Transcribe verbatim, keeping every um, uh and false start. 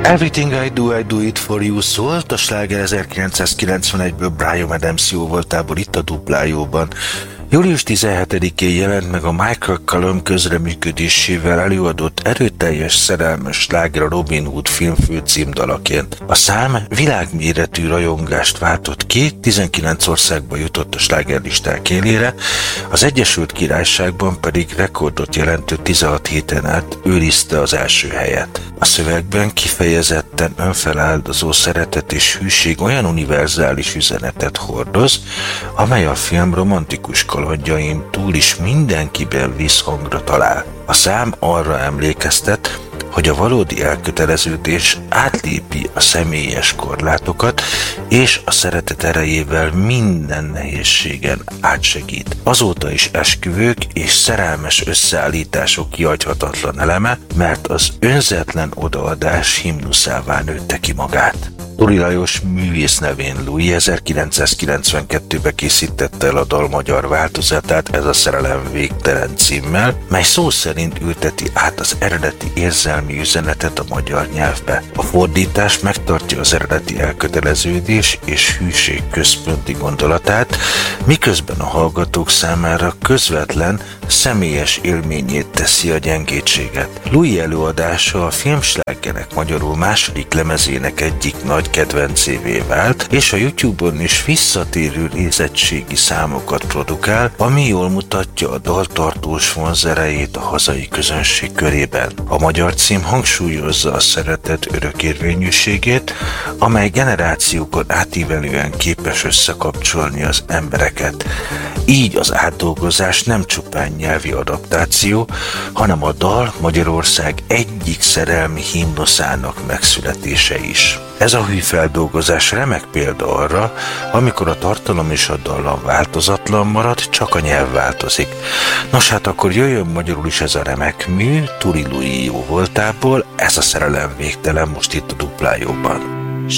Everything I Do, I Do It For You szólt, a sláger ezerkilencszázkilencvenegyből Bryan Adams jó voltából itt a Duplájóban. július tizenhetedikén jelent meg a Michael Callum közreműködésével előadott erőteljes szerelmes sláger a Robin Hood film főcímdalaként. A szám világméretű rajongást váltott ki, tizenkilenc országba jutott a slágerlisták élére, az Egyesült Királyságban pedig rekordot jelentő tizenhat héten át őrizte az első helyet. A szövegben kifejezetten önfeláldozó szeretet és hűség olyan univerzális üzenetet hordoz, amely a film romantikus kalandjain túl is mindenkiben visszhangra talál. A szám arra emlékeztet, hogy a valódi elköteleződés átlépi a személyes korlátokat, és a szeretet erejével minden nehézségen átsegít. Azóta is esküvők és szerelmes összeállítások kihagyhatatlan eleme, mert az önzetlen odaadás himnuszává nőtte ki magát. Turi Lajos művész nevén Louis ezerkilencszázkilencvenkettőben készítette el a dal magyar változatát, Ez a szerelem végtelen címmel, mely szó szerint ülteti át az eredeti érzelmi üzenetet a magyar nyelvbe. A fordítás megtartja az eredeti elköteleződés és hűség központi gondolatát, miközben a hallgatók számára közvetlen, személyes élményét teszi a gyengétséget. Louis előadása a filmslágerek magyarul második lemezének egyik nagy kedvencévé vált, és a YouTube-on is visszatérő nézettségi számokat produkál, ami jól mutatja a dal tartós vonzerejét a hazai közönség körében. A magyar cím hangsúlyozza a szeretet örökérvényűségét, amely generációkon átívelően képes összekapcsolni az embereket. Így az átdolgozás nem csupán nyelvi adaptáció, hanem a dal Magyarország egyik szerelmi himnuszának megszületése is. Ez a hűfeldolgozás remek példa arra, amikor a tartalom és a dallam változatlan marad, csak a nyelv változik. Nos hát akkor jöjjön magyarul is ez a remek mű, Turi Louis jó voltából, Ez a szerelem végtelen most itt a Duplájóban.